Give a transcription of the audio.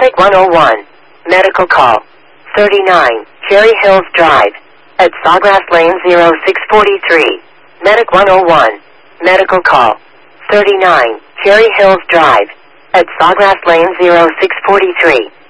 Medic 101. Medical call. 39, Cherry Hills Drive. At Sawgrass Lane 0643. Medic 101. Medical call. 39, Cherry Hills Drive. At Sawgrass Lane 0643.